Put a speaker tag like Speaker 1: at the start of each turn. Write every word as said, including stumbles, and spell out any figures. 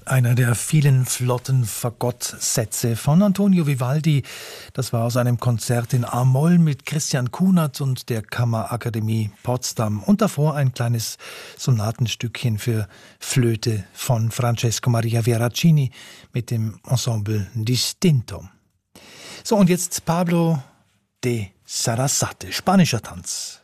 Speaker 1: Einer der vielen flotten Fagottsätze von Antonio Vivaldi. Das war aus einem Konzert in A-Moll mit Christian Kunert und der Kammerakademie Potsdam. Und davor ein kleines Sonatenstückchen für Flöte von Francesco Maria Veracini mit dem Ensemble Distinto. So, und jetzt Pablo de Sarasate, spanischer Tanz.